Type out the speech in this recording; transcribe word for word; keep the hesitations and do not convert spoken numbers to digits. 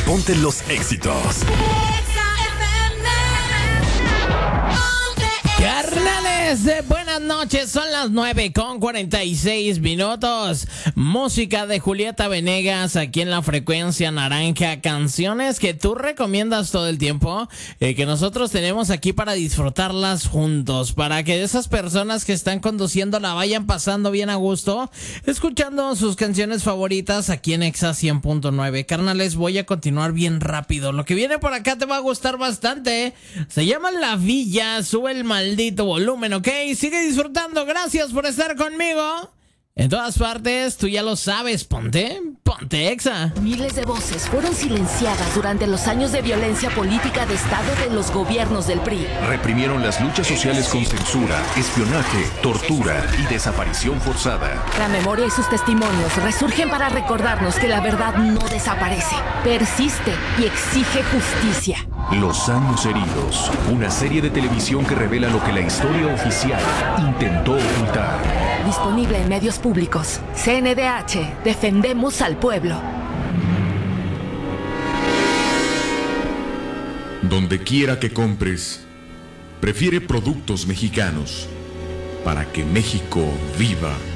ponte los éxitos. Carnales, eh, buenas noches, son las nueve con cuarenta y seis minutos. Música de Julieta Venegas aquí en la frecuencia naranja. Canciones que tú recomiendas todo el tiempo, eh, que nosotros tenemos aquí para disfrutarlas juntos, para que esas personas que están conduciendo la vayan pasando bien a gusto, escuchando sus canciones favoritas aquí en Exa cien punto nueve. Carnales, voy a continuar bien rápido. Lo que viene por acá te va a gustar bastante. Se llama La Villa, sube el maldito volumen, ¿ok? Sigue disfrutando, gracias por estar conmigo. En todas partes, tú ya lo sabes, ponte, ponte Exa. Miles de voces fueron silenciadas durante los años de violencia política de Estado de los gobiernos del P R I. Reprimieron las luchas sociales con censura, espionaje, tortura y desaparición forzada. La memoria y sus testimonios resurgen para recordarnos que la verdad no desaparece, persiste y exige justicia. Los años heridos, una serie de televisión que revela lo que la historia oficial intentó ocultar. Disponible en medios públicos. C N D H, defendemos al pueblo. Donde quiera que compres, prefiere productos mexicanos para que México viva.